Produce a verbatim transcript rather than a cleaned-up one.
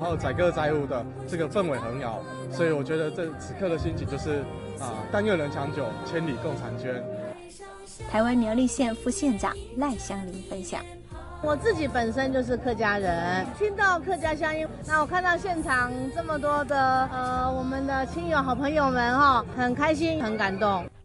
后载歌载舞的这个氛围很好，所以我觉得这此刻的心情就是啊，但愿人长久，千里共婵娟。 台湾苗栗县副县长赖香林分享。 我自己本身就是客家人，听到客家乡音，那我看到现场这么多的呃我们的亲友好朋友们哈、哦，很开心，很感动。